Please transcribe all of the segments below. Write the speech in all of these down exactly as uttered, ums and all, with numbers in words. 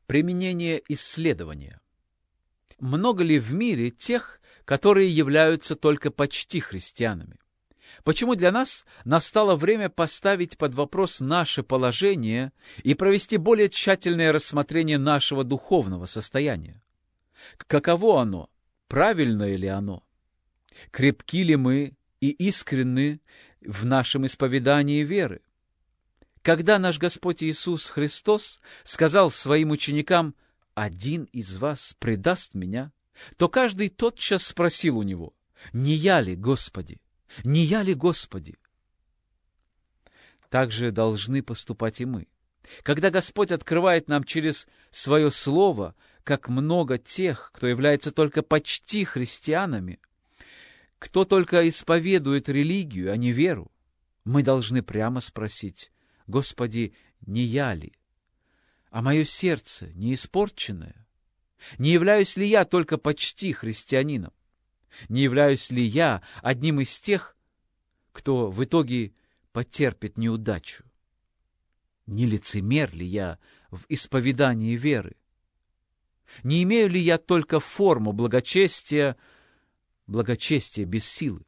Применение исследования. Много ли в мире тех, которые являются только почти христианами? Почему для нас настало время поставить под вопрос наше положение и провести более тщательное рассмотрение нашего духовного состояния? Каково оно? Правильное ли оно? Крепки ли мы и искренны в нашем исповедании веры? Когда наш Господь Иисус Христос сказал своим ученикам: «Один из вас предаст меня», то каждый тотчас спросил у него: «Не я ли, Господи? Не я ли, Господи?» Так же должны поступать и мы. Когда Господь открывает нам через свое Слово, как много тех, кто является только почти христианами, кто только исповедует религию, а не веру, мы должны прямо спросить: «Господи, не я ли? А мое сердце не испорченное? Не являюсь ли я только почти христианином? Не являюсь ли я одним из тех, кто в итоге потерпит неудачу? Не лицемер ли я в исповедании веры? Не имею ли я только форму благочестия, благочестия без силы?»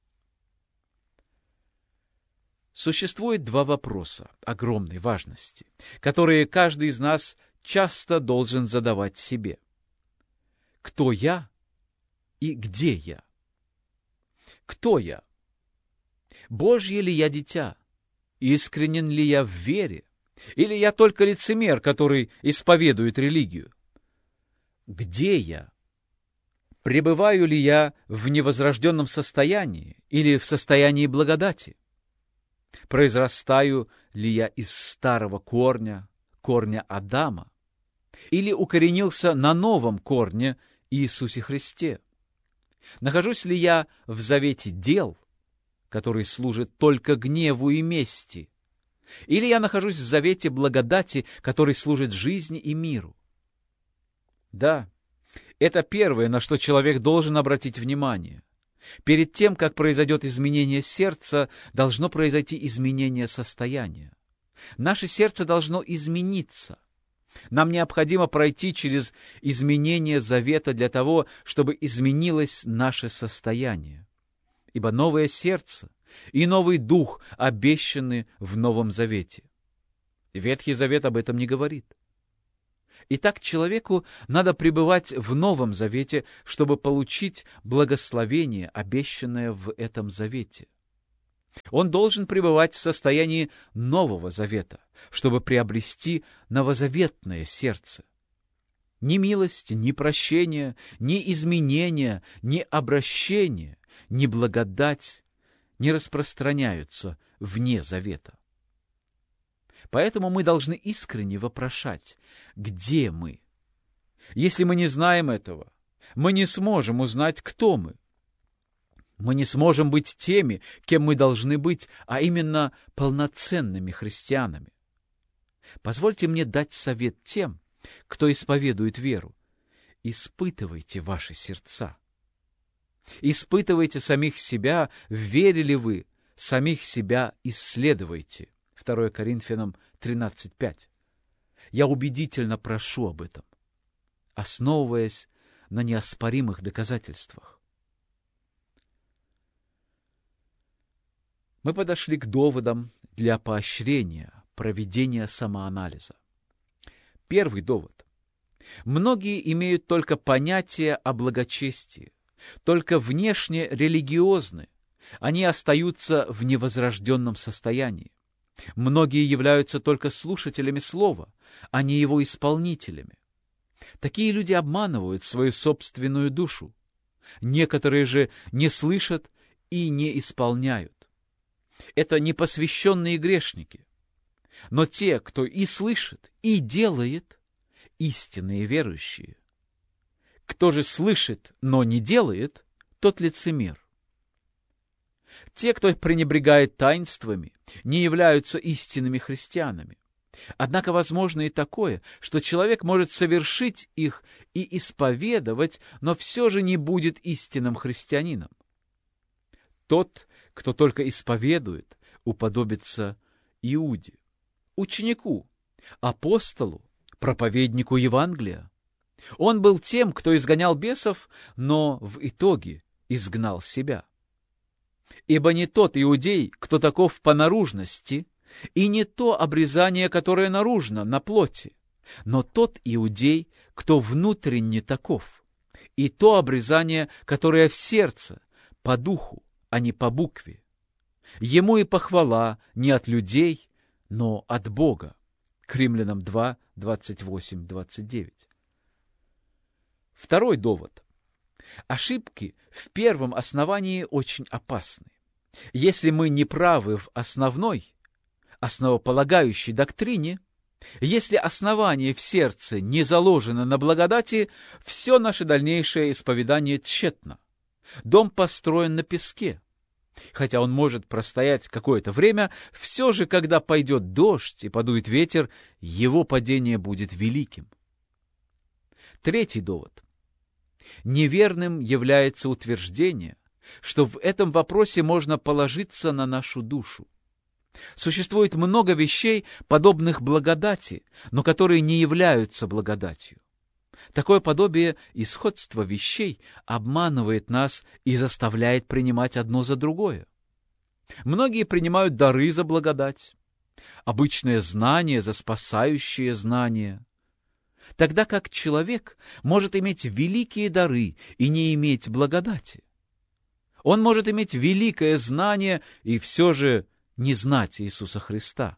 Существует два вопроса огромной важности, которые каждый из нас часто должен задавать себе. Кто я и где я? Кто я? Божье ли я дитя? Искренен ли я в вере? Или я только лицемер, который исповедует религию? Где я? Пребываю ли я в невозрожденном состоянии или в состоянии благодати? Произрастаю ли я из старого корня, корня Адама, или укоренился на новом корне Иисусе Христе? Нахожусь ли я в завете дел, который служит только гневу и мести, или я нахожусь в завете благодати, который служит жизни и миру? Да, это первое, на что человек должен обратить внимание. Перед тем, как произойдет изменение сердца, должно произойти изменение состояния. Наше сердце должно измениться. Нам необходимо пройти через изменение завета для того, чтобы изменилось наше состояние. Ибо новое сердце и новый дух обещаны в Новом Завете. Ветхий Завет об этом не говорит. Итак, человеку надо пребывать в Новом Завете, чтобы получить благословение, обещанное в этом Завете. Он должен пребывать в состоянии Нового Завета, чтобы приобрести новозаветное сердце. Ни милость, ни прощение, ни изменения, ни обращение, ни благодать не распространяются вне Завета. Поэтому мы должны искренне вопрошать: где мы? Если мы не знаем этого, мы не сможем узнать, кто мы. Мы не сможем быть теми, кем мы должны быть, а именно полноценными христианами. Позвольте мне дать совет тем, кто исповедует веру. Испытывайте ваши сердца. Испытывайте самих себя, верили вы, самих себя исследуйте. второе Коринфянам тринадцать пять. Я убедительно прошу об этом, основываясь на неоспоримых доказательствах. Мы подошли к доводам для поощрения проведения самоанализа. Первый довод. Многие имеют только понятие о благочестии, только внешне религиозны, они остаются в невозрожденном состоянии. Многие являются только слушателями слова, а не его исполнителями. Такие люди обманывают свою собственную душу. Некоторые же не слышат и не исполняют. Это непосвященные грешники. Но те, кто и слышит, и делает, истинные верующие. Кто же слышит, но не делает, тот лицемер. Те, кто пренебрегает таинствами, не являются истинными христианами. Однако возможно и такое, что человек может совершить их и исповедовать, но все же не будет истинным христианином. Тот, кто только исповедует, уподобится Иуде, ученику, апостолу, проповеднику Евангелия. Он был тем, кто изгонял бесов, но в итоге изгнал себя. Ибо не тот иудей, кто таков по наружности, и не то обрезание, которое наружно, на плоти, но тот иудей, кто внутренне таков, и то обрезание, которое в сердце, по духу, а не по букве. Ему и похвала не от людей, но от Бога. К Римлянам два, двадцать восемь, двадцать девять. Второй довод. Ошибки в первом основании очень опасны. Если мы не правы в основной, основополагающей доктрине, если основание в сердце не заложено на благодати, все наше дальнейшее исповедание тщетно. Дом построен на песке. Хотя он может простоять какое-то время, все же, когда пойдет дождь и подует ветер, его падение будет великим. Третий довод. Неверным является утверждение, что в этом вопросе можно положиться на нашу душу. Существует много вещей, подобных благодати, но которые не являются благодатью. Такое подобие и сходство вещей обманывает нас и заставляет принимать одно за другое. Многие принимают дары за благодать, обычное знание за спасающее знание, тогда как человек может иметь великие дары и не иметь благодати. Он может иметь великое знание и все же не знать Иисуса Христа.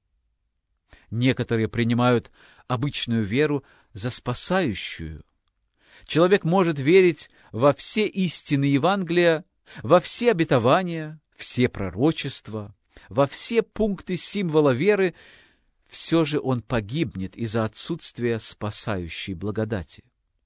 Некоторые принимают обычную веру за спасающую. Человек может верить во все истины Евангелия, во все обетования, все пророчества, во все пункты символа веры, все же он погибнет из-за отсутствия спасающей благодати.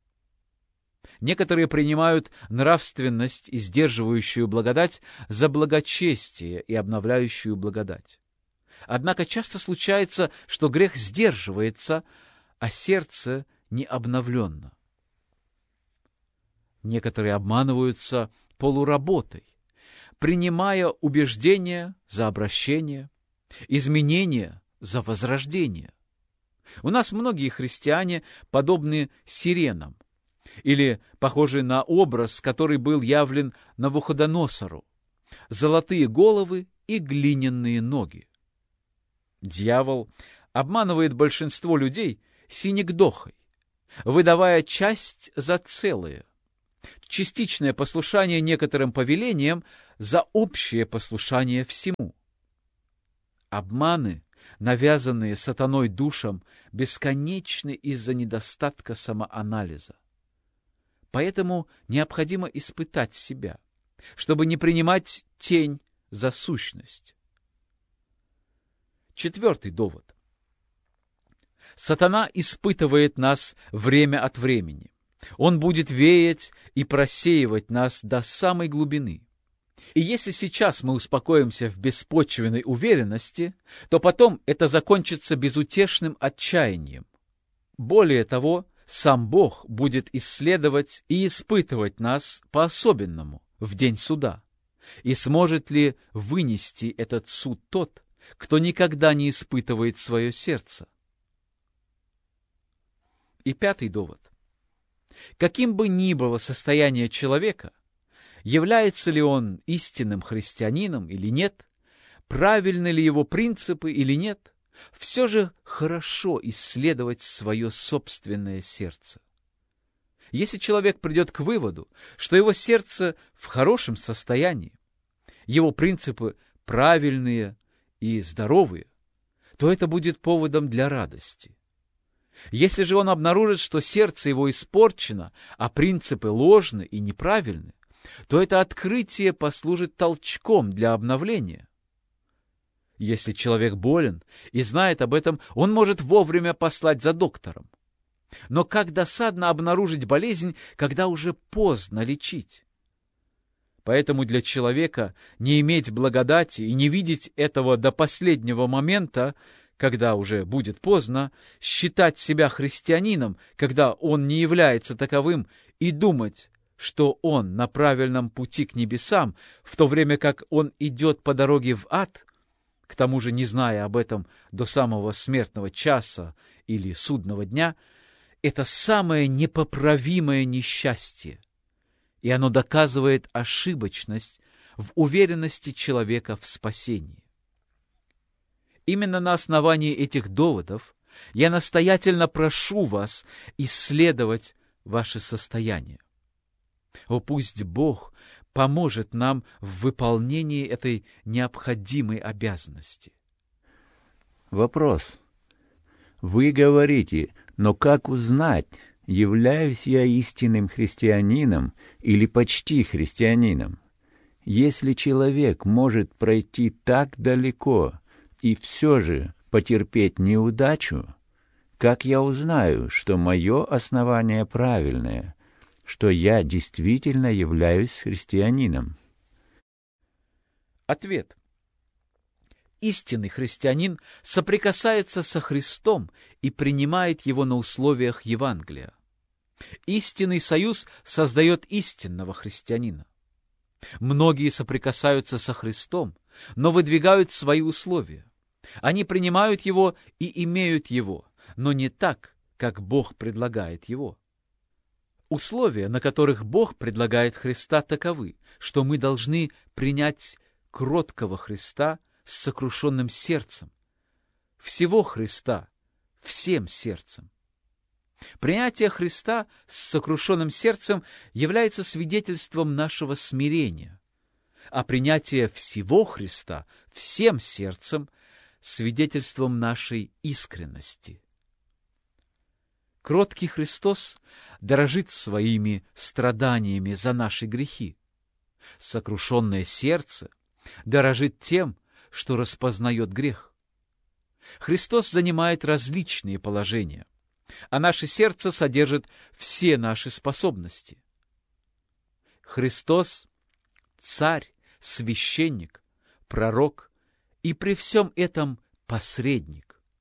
Некоторые принимают нравственность и сдерживающую благодать за благочестие и обновляющую благодать. Однако часто случается, что грех сдерживается, а сердце не обновленно. Некоторые обманываются полуработой, принимая убеждения за обращение, изменения за возрождение. У нас многие христиане подобны сиренам, или похожи на образ, который был явлен Навуходоносору: золотые головы и глиняные ноги. Дьявол обманывает большинство людей синекдохой, выдавая часть за целое, частичное послушание некоторым повелениям за общее послушание всему. Обманы, навязанные сатаной душам, бесконечны из-за недостатка самоанализа. Поэтому необходимо испытать себя, чтобы не принимать тень за сущность. Четвертый довод. Сатана испытывает нас время от времени. Он будет веять и просеивать нас до самой глубины. И если сейчас мы успокоимся в беспочвенной уверенности, то потом это закончится безутешным отчаянием. Более того, сам Бог будет исследовать и испытывать нас по-особенному в день суда. И сможет ли вынести этот суд тот, кто никогда не испытывает свое сердце? И пятый довод. Каким бы ни было состояние человека, является ли он истинным христианином или нет, правильны ли его принципы или нет, все же хорошо исследовать свое собственное сердце. Если человек придет к выводу, что его сердце в хорошем состоянии, его принципы правильные и здоровые, то это будет поводом для радости. Если же он обнаружит, что сердце его испорчено, а принципы ложны и неправильны, то это открытие послужит толчком для обновления. Если человек болен и знает об этом, он может вовремя послать за доктором. Но как досадно обнаружить болезнь, когда уже поздно лечить. Поэтому для человека не иметь благодати и не видеть этого до последнего момента, когда уже будет поздно, считать себя христианином, когда он не является таковым, и думать, что он на правильном пути к небесам, в то время как он идет по дороге в ад, к тому же не зная об этом до самого смертного часа или судного дня, это самое непоправимое несчастье, и оно доказывает ошибочность в уверенности человека в спасении. Именно на основании этих доводов я настоятельно прошу вас исследовать ваше состояние. О, пусть Бог поможет нам в выполнении этой необходимой обязанности. Вопрос. Вы говорите, но как узнать, являюсь я истинным христианином или почти христианином? Если человек может пройти так далеко и все же потерпеть неудачу, как я узнаю, что мое основание правильное, что я действительно являюсь христианином? Ответ. Истинный христианин соприкасается со Христом и принимает Его на условиях Евангелия. Истинный союз создает истинного христианина. Многие соприкасаются со Христом, но выдвигают свои условия. Они принимают Его и имеют Его, но не так, как Бог предлагает Его. Условия, на которых Бог предлагает Христа, таковы, что мы должны принять кроткого Христа с сокрушенным сердцем, всего Христа всем сердцем. Принятие Христа с сокрушенным сердцем является свидетельством нашего смирения, а принятие всего Христа всем сердцем — свидетельством нашей искренности. Кроткий Христос дорожит своими страданиями за наши грехи. Сокрушенное сердце дорожит тем, что распознает грех. Христос занимает различные положения, а наше сердце содержит все наши способности. Христос — царь, священник, пророк и при всем этом посредник.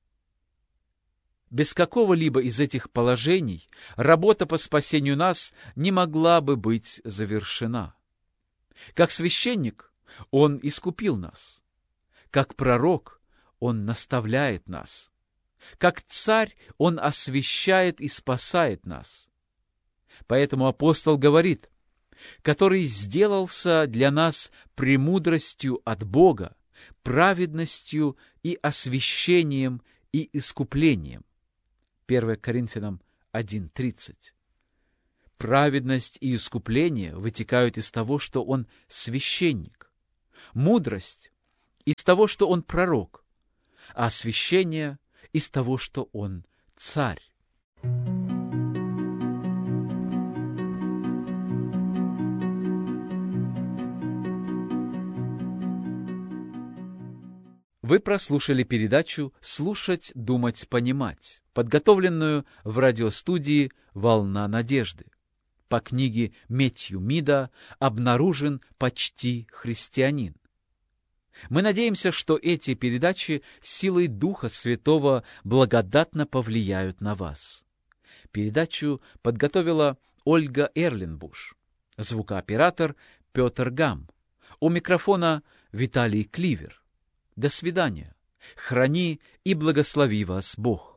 Без какого-либо из этих положений работа по спасению нас не могла бы быть завершена. Как священник Он искупил нас. Как пророк Он наставляет нас. Как царь Он освящает и спасает нас. Поэтому апостол говорит, который сделался для нас премудростью от Бога, праведностью и освящением и искуплением. первое Коринфянам один тридцать. Праведность и искупление вытекают из того, что он священник. Мудрость — из того, что он пророк, а освящение — из того, что он царь. Вы прослушали передачу «Слушать, думать, понимать», подготовленную в радиостудии «Волна надежды» по книге Мэтью Мида «Обнаружен почти христианин». Мы надеемся, что эти передачи силой Духа Святого благодатно повлияют на вас. Передачу подготовила Ольга Эрленбуш, звукооператор Петр Гам, у микрофона Виталий Кливер. До свидания. Храни и благослови вас Бог.